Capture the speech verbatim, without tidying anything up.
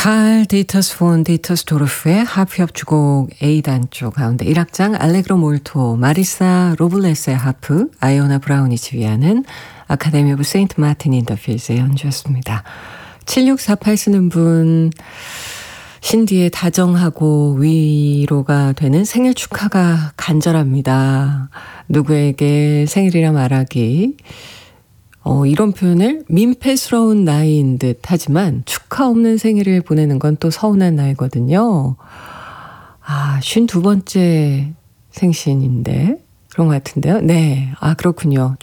칼 디터스 폰 디터스 도르프의 하프 협주곡 A단조 가운데 일 악장 알레그로 몰토, 마리사 로블레스의 하프, 아이오나 브라운이 지휘하는 아카데미 오브 세인트 마틴 인 더 필즈의 연주였습니다. 칠육사팔 쓰는 분, 신디의 다정하고 위로가 되는 생일 축하가 간절합니다. 누구에게 생일이라 말하기, 어, 이런 표현을 민폐스러운 나이인 듯 하지만 축하 없는 생일을 보내는 건 또 서운한 나이거든요. 아, 쉰두 번째 생신인데 그런 것 같은데요. 네, 아 그렇군요.